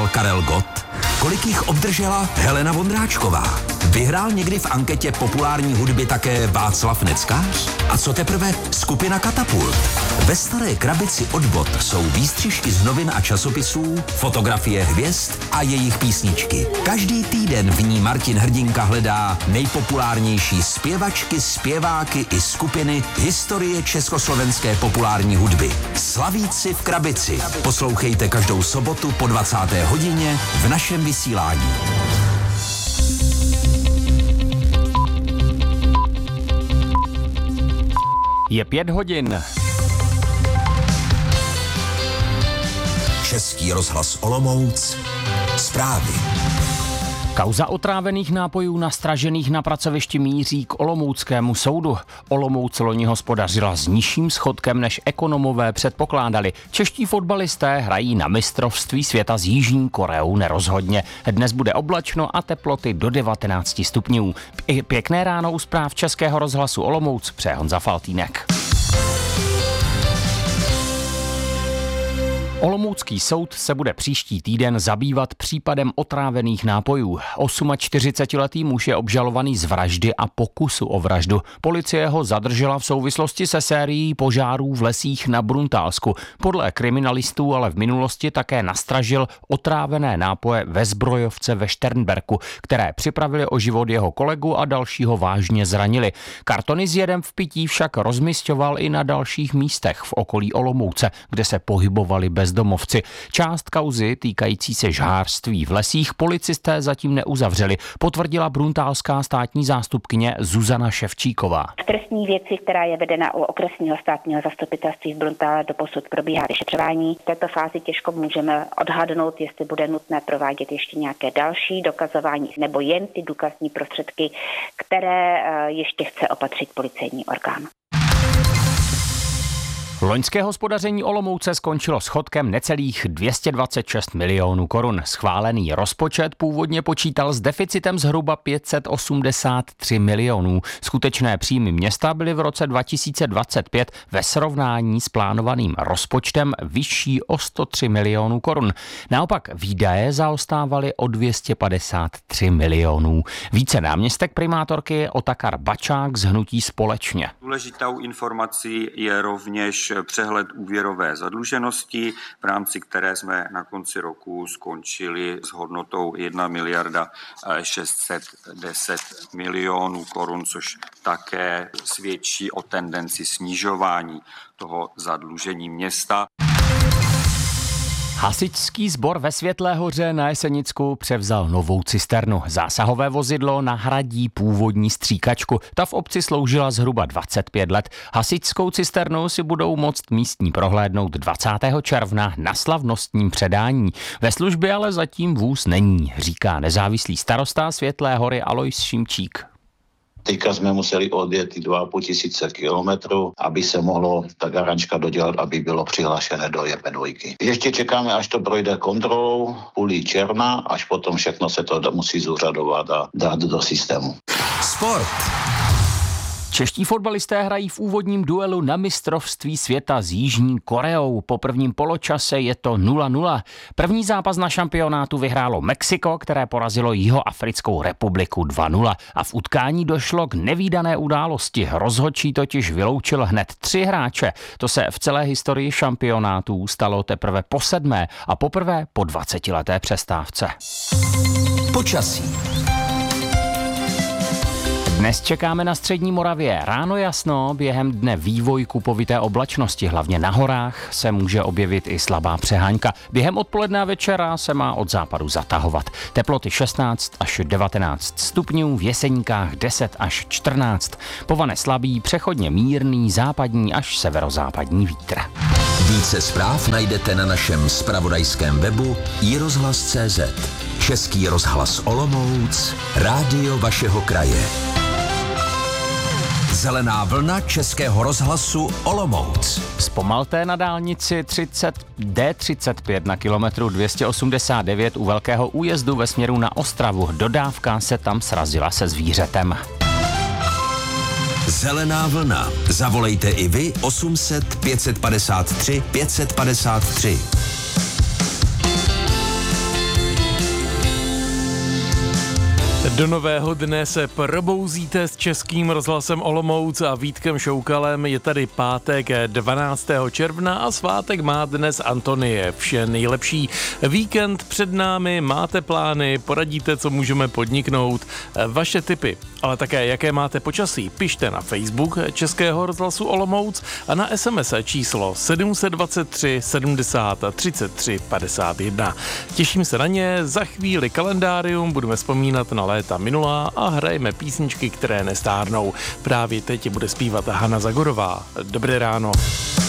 vyhrál Karel Gott? Kolik jich obdržela Helena Vondráčková? Vyhrál někdy v anketě populární hudby také Václav Neckář? A co teprve skupina Katapult? Ve staré krabici od Bot jsou výstřižky z novin a časopisů, fotografie hvězd a jejich písničky. Každý týden v ní Martin Hrdinka hledá nejpopulárnější zpěvačky, zpěváky i skupiny historie československé populární hudby. Slavíci v krabici. Poslouchejte každou sobotu po 20. hodině v našem vysílání. Je 5 hodin. Český rozhlas Olomouc. Zprávy. Kauza otrávených nápojů nastražených na pracovišti míří k olomouckému soudu. Olomouc loni hospodařila s nižším schodkem, než ekonomové předpokládali. Čeští fotbalisté hrají na mistrovství světa s Jižní Koreou nerozhodně. Dnes bude oblačno a teploty do 19 stupňů. Pěkné ráno u zpráv Českého rozhlasu Olomouc přeje Honza Faltýnek. Olomoucký soud se bude příští týden zabývat případem otrávených nápojů. 48letý muž je obžalovaný z vraždy a pokusu o vraždu. Policie ho zadržela v souvislosti se sérií požárů v lesích na Bruntálsku. Podle kriminalistů ale v minulosti také nastražil otrávené nápoje ve zbrojovce ve Šternberku, které připravili o život jeho kolegu a dalšího vážně zranili. Kartony s jedem v pití však rozmisťoval i na dalších místech v okolí Olomouce, kde se pohybovali bezdomovci. Část kauzy týkající se žhářství v lesích policisté zatím neuzavřeli, potvrdila bruntálská státní zástupkyně Zuzana Ševčíková. V trestní věci, která je vedena u okresního státního zastupitelství v Bruntále, doposud probíhá vyšetřování. V této fázi těžko můžeme odhadnout, jestli bude nutné provádět ještě nějaké další dokazování nebo jen ty důkazní prostředky, které ještě chce opatřit policejní orgán. Loňské hospodaření Olomouce skončilo schodkem necelých 226 milionů korun. Schválený rozpočet původně počítal s deficitem zhruba 583 milionů. Skutečné příjmy města byly v roce 2025 ve srovnání s plánovaným rozpočtem vyšší o 103 milionů korun. Naopak výdaje zaostávaly o 253 milionů. Více náměstek primátorky Otakar Bačák z hnutí Společně. Důležitou informací je rovněž přehled úvěrové zadluženosti, v rámci které jsme na konci roku skončili s hodnotou 1 miliarda 610 milionů korun, což také svědčí o tendenci snižování toho zadlužení města. Hasičský sbor ve Světlé Hoře na Jesenicku převzal novou cisternu. Zásahové vozidlo nahradí původní stříkačku. Ta v obci sloužila zhruba 25 let. Hasičskou cisternu si budou moct místní prohlédnout 20. června na slavnostním předání. Ve službě ale zatím vůz není, říká nezávislý starosta Světlé Hory Alois Šimčík. Teďka jsme museli odjet 2,5 tisíce kilometrů, aby se mohlo ta garančka dodělat, aby bylo přihlášené do JP2. Ještě čekáme, až to projde kontrolou půlí června, až potom všechno se to musí zúřadovat a dát do systému. Sport. Čeští fotbalisté hrají v úvodním duelu na mistrovství světa s Jižní Koreou. Po prvním poločase je to 0-0. První zápas na šampionátu vyhrálo Mexiko, které porazilo Jihoafrickou republiku 2-0. A v utkání došlo k nevídané události. Rozhodčí totiž vyloučil hned 3 hráče. To se v celé historii šampionátů stalo teprve po 7. a poprvé po 20leté přestávce. Počasí. Dnes čekáme na střední Moravě. Ráno jasno, během dne vývoj kupovité oblačnosti, hlavně na horách, se může objevit i slabá přehánka. Během odpoledne a večera se má od západu zatahovat. Teploty 16 až 19 stupňů, v Jeseníkách 10 až 14. Povane slabý, přechodně mírný, západní až severozápadní vítr. Více zpráv najdete na našem zpravodajském webu iRozhlas.cz. Český rozhlas Olomouc, rádio vašeho kraje. Zelená vlna Českého rozhlasu Olomouc. Zpomalte na dálnici D35 na kilometru 289 u Velkého újezdu ve směru na Ostravu. Dodávka se tam srazila se zvířetem. Zelená vlna. Zavolejte i vy 800 553 553. Do nového dne se probouzíte s Českým rozhlasem Olomouc a Vítkem Šoukalem. Je tady pátek 12. června a svátek má dnes Antonie. Vše nejlepší. Víkend před námi, máte plány, poradíte, co můžeme podniknout. Vaše tipy, ale také jaké máte počasí, pište na Facebook Českého rozhlasu Olomouc a na SMS číslo 723 70 33 51. Těším se na ně, za chvíli kalendárium, budeme vzpomínat na léta minulá a hrajeme písničky, které nestárnou. Právě teď bude zpívat Hana Zagorová. Dobré ráno.